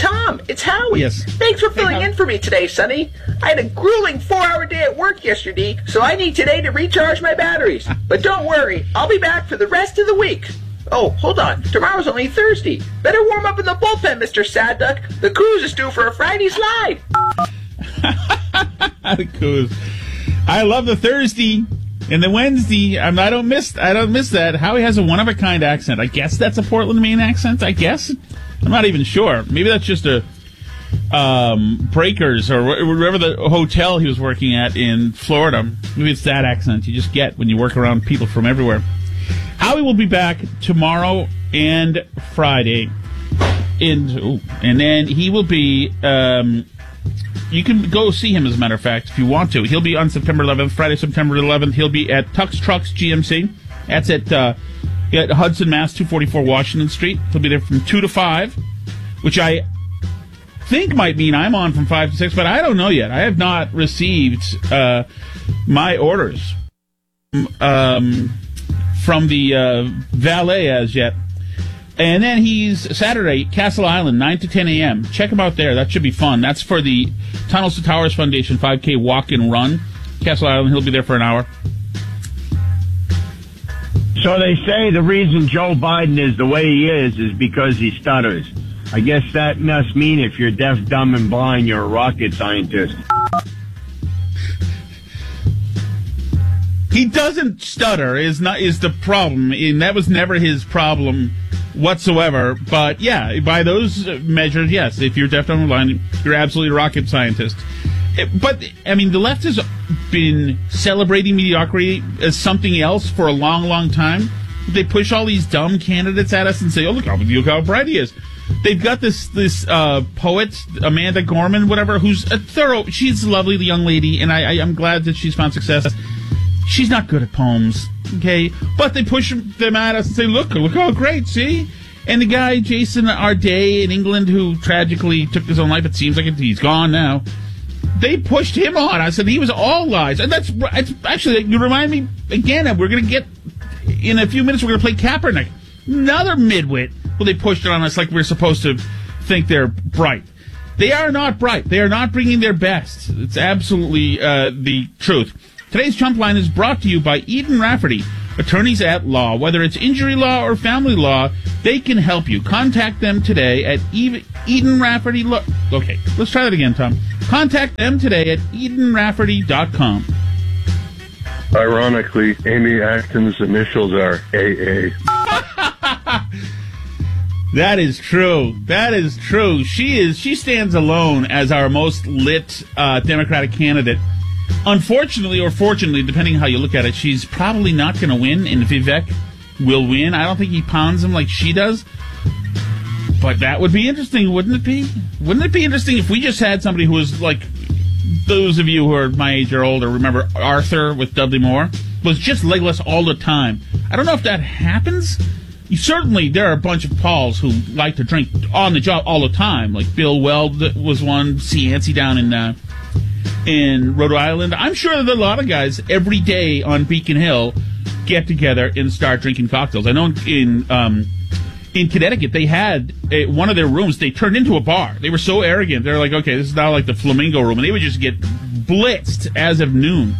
Tom, it's Howie. Yes. Thanks for filling in for me today, Sonny. I had a grueling 4-hour day at work yesterday, so I need today to recharge my batteries. But don't worry, I'll be back for the rest of the week. Oh, hold on. Tomorrow's only Thursday. Better warm up in the bullpen, Mr. Sad Duck. The Coos is due for a Friday slide. The Coos. I love the Thursday and the Wednesday. I don't miss that. Howie has a one-of-a-kind accent. I guess that's a Portland, Maine accent, I guess. I'm not even sure. Maybe that's just a Breakers or wherever the hotel he was working at in Florida. Maybe it's that accent you just get when you work around people from everywhere. Howie will be back tomorrow and Friday. And then he will be... you can go see him, as a matter of fact, if you want to. He'll be on September 11th, Friday, September 11th. He'll be at Tux Trucks GMC. That's at Hudson, Mass., 244 Washington Street. He'll be there from 2 to 5, which I think might mean I'm on from 5 to 6, but I don't know yet. I have not received my orders from the valet as yet. And then he's Saturday, Castle Island, 9 to 10 a.m. Check him out there. That should be fun. That's for the Tunnels to Towers Foundation 5K walk and run. Castle Island, he'll be there for an hour. So they say the reason Joe Biden is the way he is because he stutters. I guess that must mean if you're deaf, dumb, and blind, you're a rocket scientist. He doesn't stutter is the problem, and that was never his problem whatsoever. But yeah, by those measures, yes, if you're deaf, dumb, and blind, you're absolutely a rocket scientist. But I mean, the left has been celebrating mediocrity as something else for a long, long time. They push all these dumb candidates at us and say, "Oh, look how bright he is." They've got this poet, Amanda Gorman, whatever, who's a thorough. She's a lovely young lady, and I'm glad that she's found success. She's not good at poems, okay? But they push them at us and say, look how great, see? And the guy, Jason Arday in England, who tragically took his own life, it seems like he's gone now. They pushed him on us, and he was all lies. And it's actually, you remind me again, we're going to get, in a few minutes, we're going to play Kaepernick. Another midwit. Well, they pushed it on us like we're supposed to think they're bright. They are not bright. They are not bringing their best. It's absolutely the truth. Today's Chump Line is brought to you by Eden Rafferty, attorneys at law. Whether it's injury law or family law, they can help you. Contact them today at Eden Rafferty Law. Okay, let's try that again, Tom. Contact them today at EdenRafferty.com. Ironically, Amy Acton's initials are AA. That is true. That is true. She stands alone as our most lit Democratic candidate. Unfortunately, or fortunately, depending on how you look at it, she's probably not going to win, and Vivek will win. I don't think he pounds him like she does. But that would be interesting, wouldn't it be? Wouldn't it be interesting if we just had somebody who was like, those of you who are my age or older, remember Arthur with Dudley Moore? Was just legless all the time. I don't know if that happens. Certainly, there are a bunch of Pauls who like to drink on the job all the time. Like Bill Weld was one, Cianci down in Rhode Island. I'm sure that a lot of guys every day on Beacon Hill get together and start drinking cocktails. I know in Connecticut they had one of their rooms, they turned into a bar. They were so arrogant. They're like, okay, this is now like the Flamingo room, and they would just get blitzed as of noon.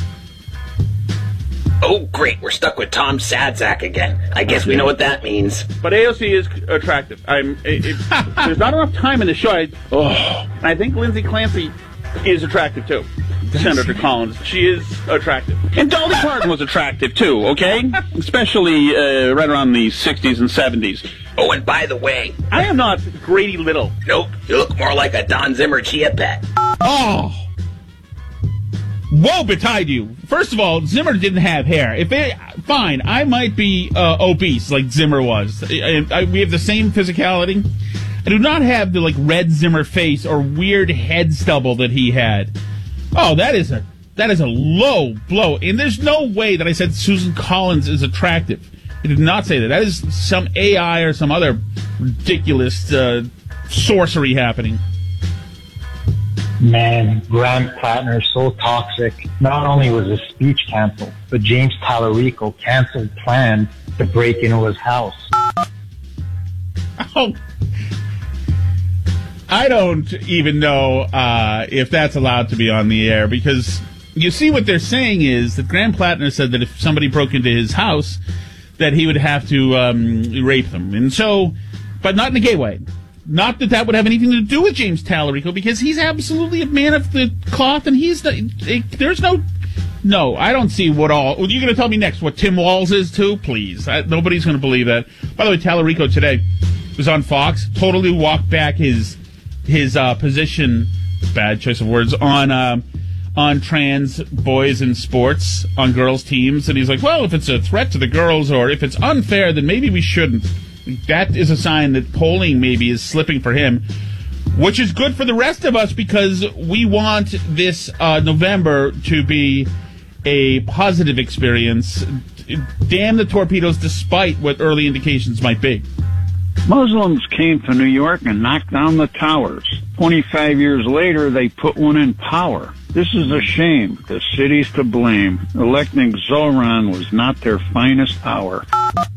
Oh, great. We're stuck with Tom Sadzak again. I guess we know what that means. But AOC is attractive. There's not enough time in the show. I think Lindsay Clancy is attractive, too. Senator Collins. She is attractive. And Dolly Parton was attractive, too, okay? Especially right around the 60s and 70s. Oh, and by the way, I am not Grady Little. Nope. You look more like a Don Zimmer chia pet. Oh! Woe betide you. First of all, Zimmer didn't have hair. Fine, I might be obese like Zimmer was. We have the same physicality. I do not have the red Zimmer face or weird head stubble that he had. Oh, that is a low blow. And there's no way that I said Susan Collins is attractive. I did not say that. That is some AI or some other ridiculous sorcery happening. Man, Graham Plattner is so toxic. Not only was his speech canceled, but James Tallarico canceled plans to break into his house. Oh. I don't even know if that's allowed to be on the air, because you see what they're saying is that Graham Plattner said that if somebody broke into his house, that he would have to rape them. And so, but not in a gay way. Not that that would have anything to do with James Tallarico, because he's absolutely a man of the cloth, and there's no, I don't see what all. You're going to tell me next what Tim Walz is too? Please. Nobody's going to believe that. By the way, Tallarico today was on Fox, totally walked back his position, bad choice of words, on trans boys in sports, on girls' teams. And he's like, well, if it's a threat to the girls or if it's unfair, then maybe we shouldn't. That is a sign that polling maybe is slipping for him, which is good for the rest of us, because we want this November to be a positive experience. Damn the torpedoes, despite what early indications might be. Muslims came to New York and knocked down the towers. 25 years later, they put one in power. This is a shame. The city's to blame. Electing Zoran was not their finest hour.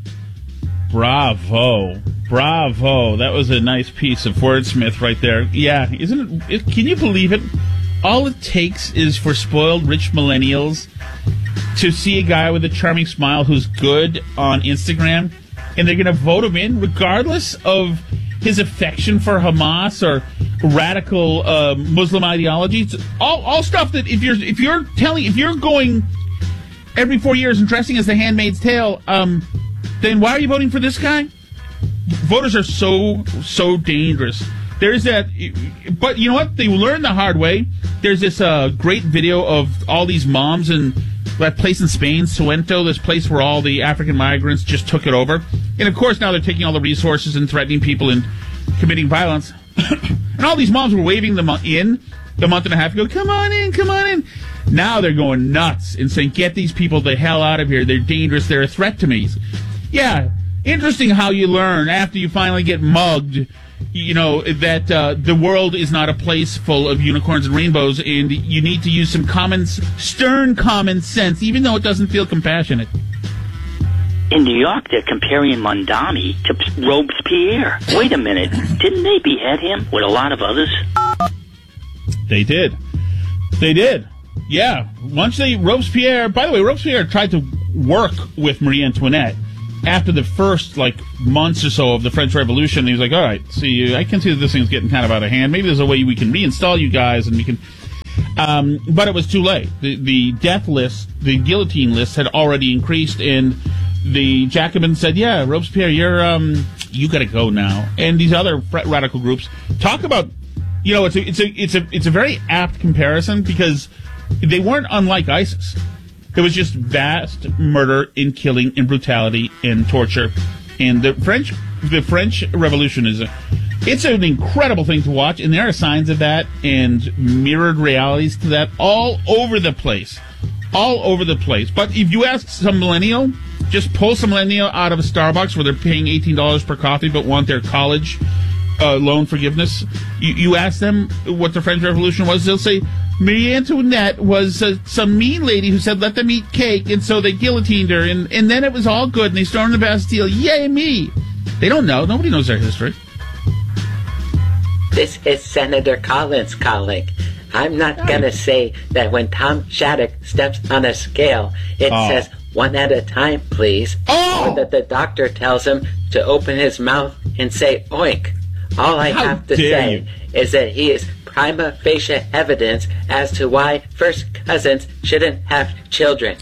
Bravo. That was a nice piece of wordsmith right there. Yeah, isn't it? Can you believe it? All it takes is for spoiled rich millennials to see a guy with a charming smile who's good on Instagram, and they're going to vote him in regardless of his affection for Hamas or radical Muslim ideology. It's all stuff that if you're going every 4 years and dressing as the Handmaid's Tale, then why are you voting for this guy? Voters are so dangerous. There's that, but you know what? They learned the hard way. There's this great video of all these moms in that place in Spain, Ceuta, this place where all the African migrants just took it over. And of course now they're taking all the resources and threatening people and committing violence. And all these moms were waving them in a month and a half ago. Come on in. Now they're going nuts and saying, get these people the hell out of here. They're dangerous. They're a threat to me. Yeah, interesting how you learn after you finally get mugged, you know, that the world is not a place full of unicorns and rainbows, and you need to use some stern common sense, even though it doesn't feel compassionate. In New York, they're comparing Mondani to Robespierre. Wait a minute. Didn't they behead him with a lot of others? They did. Yeah. Robespierre, by the way, Robespierre tried to work with Marie Antoinette after the first, months or so of the French Revolution. He was like, all right, see, I can see that this thing's getting kind of out of hand. Maybe there's a way we can reinstall you guys, and we can... but it was too late. The death list, the guillotine list had already increased, and the Jacobins said, yeah, Robespierre, you got to go now. And these other radical groups talk about, it's a very apt comparison, because they weren't unlike ISIS. It was just vast murder and killing and brutality and torture. And the French Revolution it's an incredible thing to watch, and there are signs of that and mirrored realities to that all over the place. But if you ask some millennial, just pull some millennial out of a Starbucks where they're paying $18 per coffee but want their college loan forgiveness, you ask them what the French Revolution was, they'll say Marie Antoinette was some mean lady who said let them eat cake, and so they guillotined her, and then it was all good, and they stormed the Bastille. Yay me! They don't know. Nobody knows their history. This is Senator Collins calling. I'm not going to say that when Tom Shattuck steps on a scale, it says 1 at a time, please. Or that the doctor tells him to open his mouth and say oink. All I have to say is that he is prima facie evidence as to why first cousins shouldn't have children.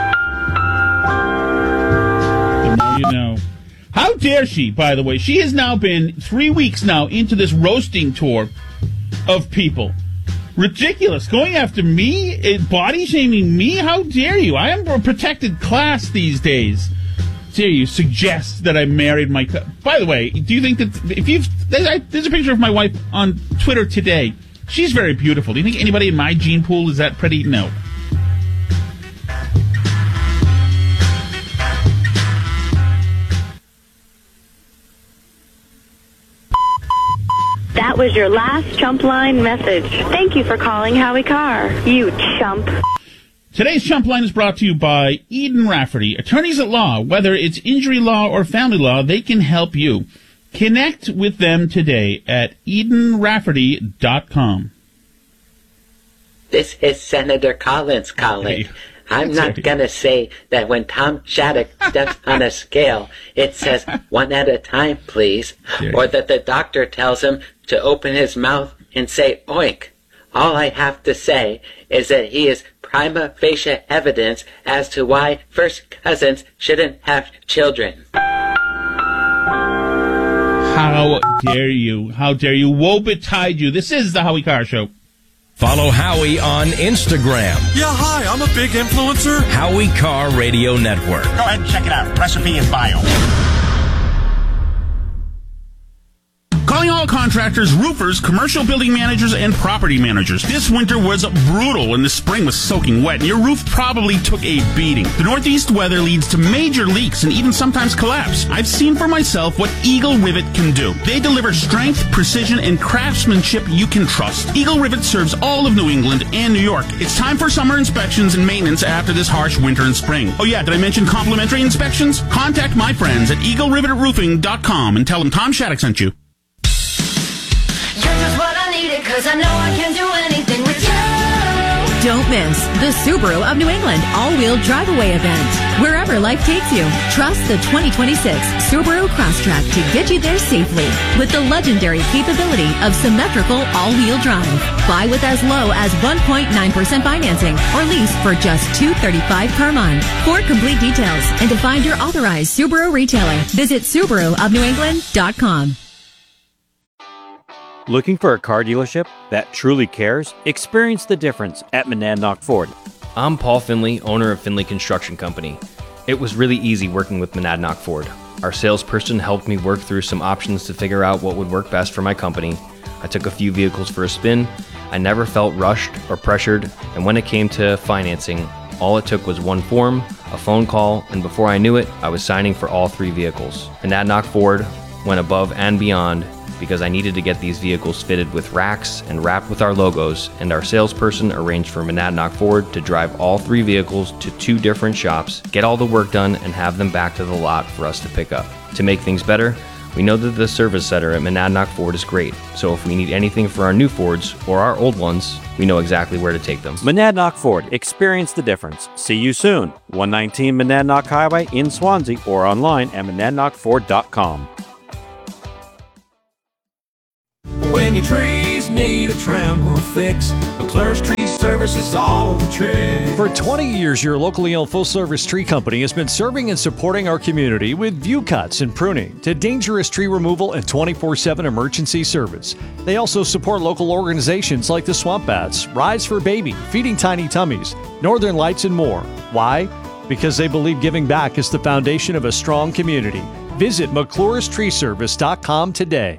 The more you know. How dare she, by the way? She has now been 3 weeks now into this roasting tour of people. Ridiculous. Going after me, body shaming me? How dare you? I am a protected class these days. Dare you suggest that I married my... By the way, do you think that there's a picture of my wife on Twitter today. She's very beautiful. Do you think anybody in my gene pool is that pretty? No. That was your last Chump Line message. Thank you for calling Howie Carr. You chump. Today's Chump Line is brought to you by Eden Rafferty. Attorneys at law, whether it's injury law or family law, they can help you. Connect with them today at EdenRafferty.com. This is Senator Collins calling. I'm not going to say that when Tom Shattuck steps on a scale, it says 1 at a time, please, or that the doctor tells him to open his mouth and say oink. All I have to say is that he is prima facie evidence as to why first cousins shouldn't have children. How dare you? How dare you? Woe betide you. This is the Howie Carr Show. Follow Howie on Instagram. Yeah, hi, I'm a big influencer. Howie Carr Radio Network. Go ahead and check it out. Recipe in bio. Calling all contractors, roofers, commercial building managers, and property managers. This winter was brutal and the spring was soaking wet, and your roof probably took a beating. The northeast weather leads to major leaks and even sometimes collapse. I've seen for myself what Eagle Rivet can do. They deliver strength, precision, and craftsmanship you can trust. Eagle Rivet serves all of New England and New York. It's time for summer inspections and maintenance after this harsh winter and spring. Oh yeah, did I mention complimentary inspections? Contact my friends at EagleRivetRoofing.com and tell them Tom Shattuck sent you. You're just what I needed, 'cause I know I can do anything with you. Don't miss the Subaru of New England all-wheel drive-away event. Wherever life takes you, trust the 2026 Subaru Crosstrek to get you there safely. With the legendary capability of symmetrical all-wheel drive. Buy with as low as 1.9% financing or lease for just $235 per month. For complete details and to find your authorized Subaru retailer, visit SubaruofNewEngland.com. Looking for a car dealership that truly cares? Experience the difference at Monadnock Ford. I'm Paul Finley, owner of Finley Construction Company. It was really easy working with Monadnock Ford. Our salesperson helped me work through some options to figure out what would work best for my company. I took a few vehicles for a spin. I never felt rushed or pressured, and when it came to financing, all it took was one form, a phone call, and before I knew it, I was signing for all 3 vehicles. Monadnock Ford went above and beyond because I needed to get these vehicles fitted with racks and wrapped with our logos, and our salesperson arranged for Monadnock Ford to drive all 3 vehicles to 2 different shops, get all the work done, and have them back to the lot for us to pick up. To make things better, we know that the service center at Monadnock Ford is great, so if we need anything for our new Fords or our old ones, we know exactly where to take them. Monadnock Ford. Experience the difference. See you soon. 119 Monadnock Highway in Swansea or online at monadnockford.com. When your trees need a trim or fix, McClure's Tree Service is all the trick. For 20 years, your locally owned full-service tree company has been serving and supporting our community with view cuts and pruning to dangerous tree removal and 24/7 emergency service. They also support local organizations like the Swamp Bats, Rides for Baby, Feeding Tiny Tummies, Northern Lights, and more. Why? Because they believe giving back is the foundation of a strong community. Visit McClure'sTreeService.com today.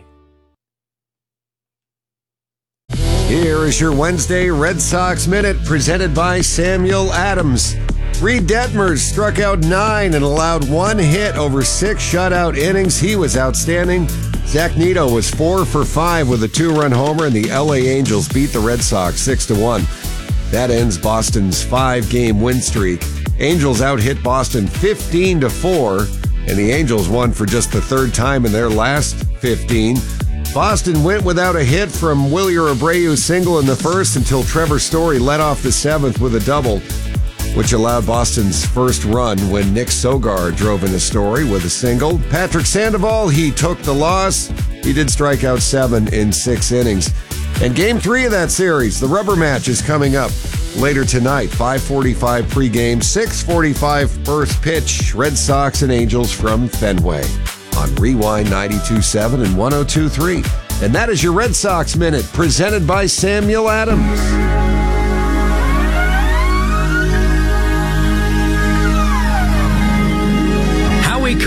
Here is your Wednesday Red Sox Minute presented by Samuel Adams. Reed Detmers struck out 9 and allowed 1 hit over 6 shutout innings. He was outstanding. Zach Neto was 4 for 5 with a 2-run homer, and the LA Angels beat the Red Sox 6-1. That ends Boston's 5-game win streak. Angels out-hit Boston 15-4, and the Angels won for just the 3rd time in their last 15. Boston went without a hit from Wilyer Abreu's single in the first until Trevor Story led off the 7th with a double, which allowed Boston's first run when Nick Sogar drove in a Story with a single. Patrick Sandoval, he took the loss. He did strike out 7 in 6 innings. And Game 3 of that series, the rubber match, is coming up later tonight. 5:45 pregame, 6:45 first pitch. Red Sox and Angels from Fenway on Rewind 92.7 and 102.3. And that is your Red Sox Minute, presented by Samuel Adams.